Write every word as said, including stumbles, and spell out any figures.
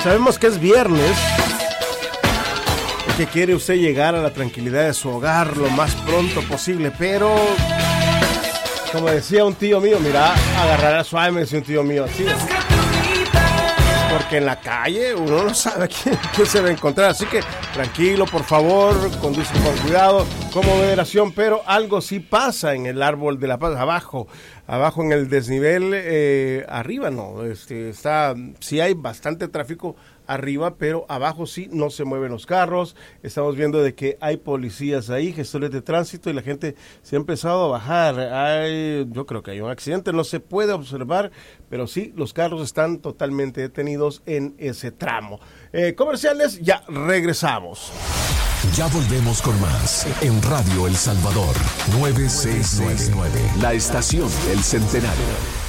Sabemos que es viernes y que quiere usted llegar a la tranquilidad de su hogar lo más pronto posible, pero como decía un tío mío, mira, agarrará suave, me decía un tío mío así, porque en la calle uno no sabe quién, quién se va a encontrar, así que tranquilo, por favor, conduce con cuidado, con moderación, pero algo sí pasa en el árbol de la paz, abajo, abajo en el desnivel, eh, arriba no, este, está, sí hay bastante tráfico arriba, pero abajo sí no se mueven los carros. Estamos viendo de que hay policías ahí, gestores de tránsito, y la gente se ha empezado a bajar. Hay, yo creo que hay un accidente, no se puede observar, pero sí, los carros están totalmente detenidos en ese tramo. Eh, comerciales, ya regresamos. Ya volvemos con más en Radio El Salvador nueve seis nueve, la estación del centenario.